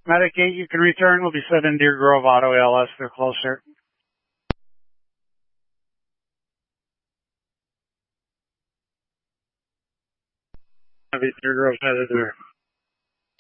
Medic 8, you can return. We'll be set in Deer Grove Auto ALS. They're closer. Deer Grove's headed there.